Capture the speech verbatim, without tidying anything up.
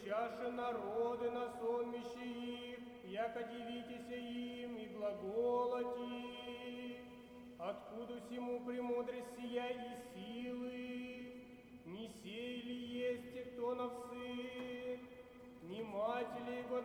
чаше народы на сонмище их, яко дивитеся им и глаголоти. Откуда всему премудрость сия и силы? Не сей ли есть Тектонов сын? Не мать ли его